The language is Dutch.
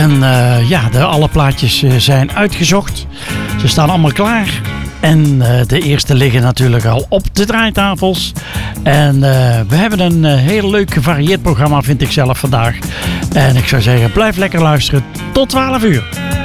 En alle plaatjes zijn uitgezocht. Ze staan allemaal klaar. En de eerste liggen natuurlijk al op de draaitafels. En we hebben een heel leuk gevarieerd programma, vind ik zelf vandaag. En ik zou zeggen, blijf lekker luisteren tot 12 uur.